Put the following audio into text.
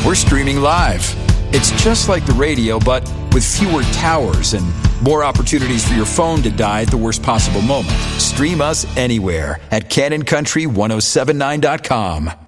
We're streaming live. It's just like the radio, but with fewer towers and more opportunities for your phone to die at the worst possible moment. Stream us anywhere at CannonCountry1079.com.